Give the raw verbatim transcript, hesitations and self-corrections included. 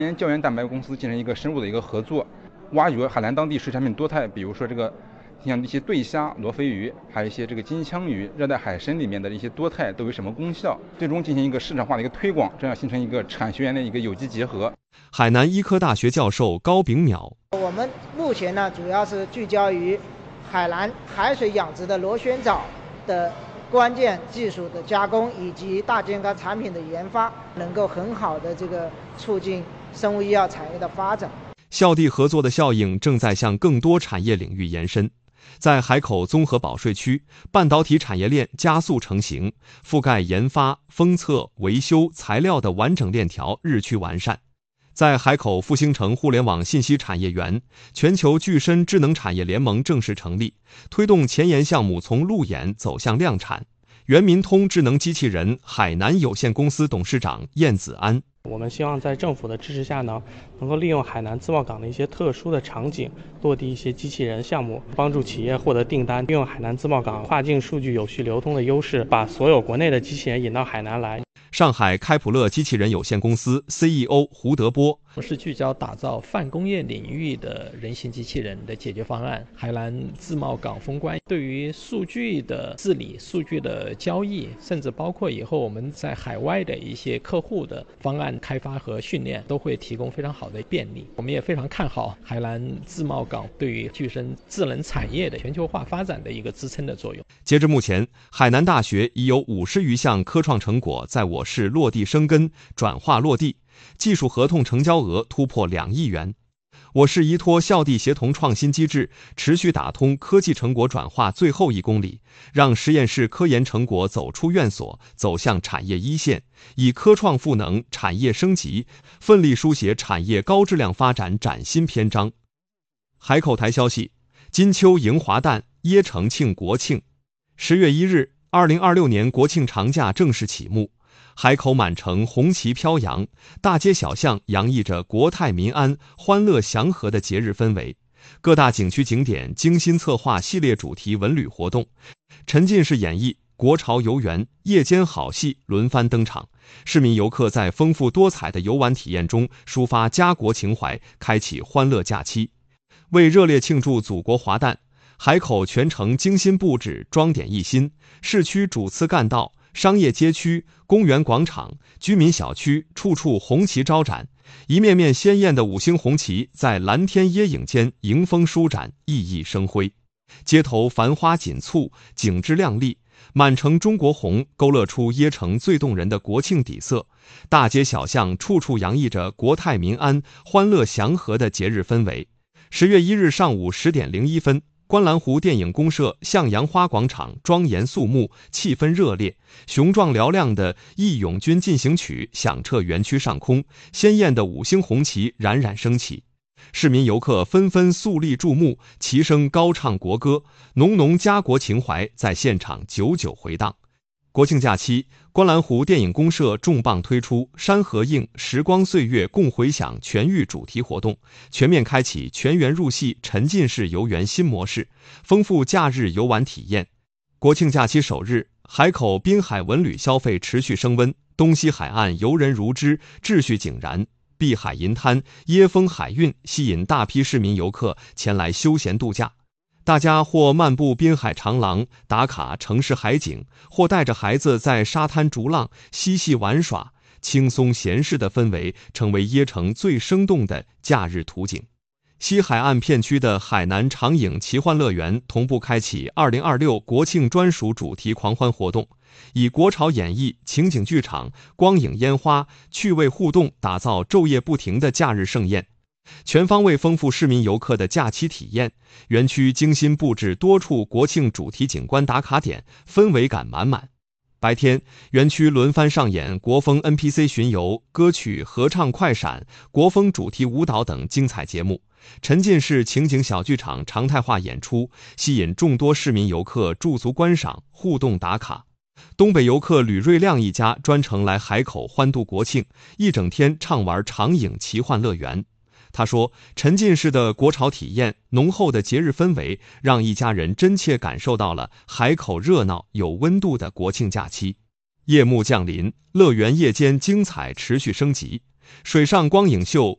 跟胶原蛋白公司进行一个深入的一个合作，挖掘海南当地水产品多态，比如说这个像一些对虾、罗非鱼，还有一些这个金枪鱼、热带海参里面的一些多肽都有什么功效，最终进行一个市场化的一个推广，这样形成一个产学研的一个有机结合。 海南医科大学教授高炳淼， 我们目前呢主要是聚焦于海南海水养殖的螺旋藻的关键技术的加工以及大健康产品的研发，能够很好的这个促进生物医药产业的发展。 校地合作的效应正在向更多产业领域延伸。在海口综合保税区，半导体产业链加速成型，覆盖研发、封测、维修、材料的完整链条日趋完善。在海口复兴城互联网信息产业园，全球具身智能产业联盟正式成立，推动前沿项目从路演走向量产。元民通智能机器人海南有限公司董事长晏子安， 我们希望在政府的支持下呢，能够利用海南自贸港的一些特殊的场景，落地一些机器人项目，帮助企业获得订单，利用海南自贸港跨境数据有序流通的优势，把所有国内的机器人引到海南来。 上海开普勒机器人有限公司 C E O 胡德波， 我是聚焦打造泛工业领域的人形机器人的解决方案。海南自贸港封关对于数据的治理、数据的交易，甚至包括以后我们在海外的一些客户的方案开发和训练，都会提供非常好的便利。我们也非常看好海南自贸港对于具身智能产业的全球化发展的一个支撑的作用。 截至目前，海南大学已有五十余项科创成果在我市落地生根、转化落地，技术合同成交额突破两亿元。我市依托校地协同创新机制，持续打通科技成果转化最后一公里，让实验室科研成果走出院所，走向产业一线，以科创赋能产业升级，奋力书写产业高质量发展崭新篇章。海口台消息，金秋迎华诞，椰城庆国庆。十月一日，二零二六年国庆长假正式启幕。海口满城红旗飘扬，大街小巷洋溢着国泰民安、欢乐祥和的节日氛围。各大景区景点精心策划系列主题文旅活动，沉浸式演绎、国潮游园、夜间好戏轮番登场。市民游客在丰富多彩的游玩体验中抒发家国情怀，开启欢乐假期。为热烈庆祝祖国华诞，海口全城精心布置，装点一新，市区主次干道、商业街区、公园广场、居民小区处处红旗招展，一面面鲜艳的五星红旗在蓝天椰影间迎风舒展，熠熠生辉。街头繁花锦簇，景致亮丽，满城中国红勾勒出椰城最动人的国庆底色。大街小巷处处洋溢着国泰民安、欢乐祥和的节日氛围。十月一日上午十点零一分，观澜湖电影公社向阳花广场庄严肃穆，气氛热烈，雄壮嘹亮的《义勇军进行曲》响彻园区上空，鲜艳的五星红旗冉冉升起。市民游客纷纷肃立注目，齐声高唱国歌，浓浓家国情怀在现场久久回荡。国庆假期，观澜湖电影公社重磅推出山河映时光岁月共回响全域主题活动，全面开启全员入戏沉浸式游园新模式，丰富假日游玩体验。国庆假期首日，海口滨海文旅消费持续升温，东西海岸游人如织，秩序井然。碧海银滩、椰风海韵吸引大批市民游客前来休闲度假。大家或漫步滨海长廊打卡城市海景，或带着孩子在沙滩逐浪嬉戏玩耍，轻松闲适的氛围成为椰城最生动的假日图景。西海岸片区的海南长影奇幻乐园同步开启二零二六国庆专属主题狂欢活动，以国潮演绎、情景剧场、光影烟花、趣味互动打造昼夜不停的假日盛宴，全方位丰富市民游客的假期体验。园区精心布置多处国庆主题景观打卡点，氛围感满满。白天，园区轮番上演国风 N P C 巡游、歌曲、合唱快闪、国风主题舞蹈等精彩节目，沉浸式情景小剧场常态化演出，吸引众多市民游客驻足观赏、互动打卡。东北游客吕瑞亮一家专程来海口欢度国庆，一整天畅玩长影奇幻乐园。他说，沉浸式的国潮体验、浓厚的节日氛围，让一家人真切感受到了海口热闹有温度的国庆假期。夜幕降临，乐园夜间精彩持续升级，水上光影秀、